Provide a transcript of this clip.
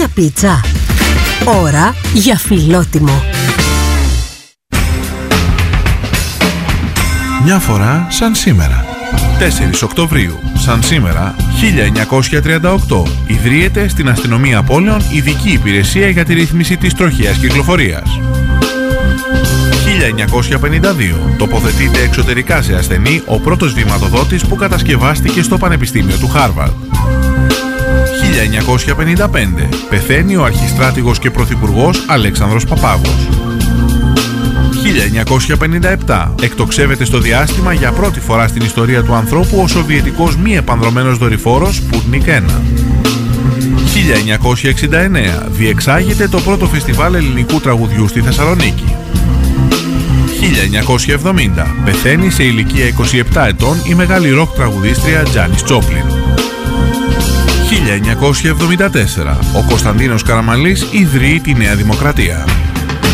για πίτσα. Ώρα για φιλότιμο. Μια φορά σαν σήμερα. 4 Οκτωβρίου, σαν σήμερα, 1938, ιδρύεται στην Αστυνομία Πόλεων ειδική υπηρεσία για τη ρύθμιση της τροχαίας κυκλοφορίας. 1952, τοποθετείται εξωτερικά σε ασθενή ο πρώτος βηματοδότης που κατασκευάστηκε στο Πανεπιστήμιο του Χάρβαρντ. 1955, πεθαίνει ο αρχιστράτηγος και πρωθυπουργός Αλέξανδρος Παπάγος. 1957, εκτοξεύεται στο διάστημα για πρώτη φορά στην ιστορία του ανθρώπου ο σοβιετικός μη επανδρωμένος δορυφόρος Sputnik 1. 1969, διεξάγεται το πρώτο φεστιβάλ ελληνικού τραγουδιού στη Θεσσαλονίκη. 1970, πεθαίνει σε ηλικία 27 ετών η μεγάλη ροκ τραγουδίστρια Τζάνις Τζόπλιν. 1974, ο Κωνσταντίνος Καραμανλής ιδρύει τη Νέα Δημοκρατία.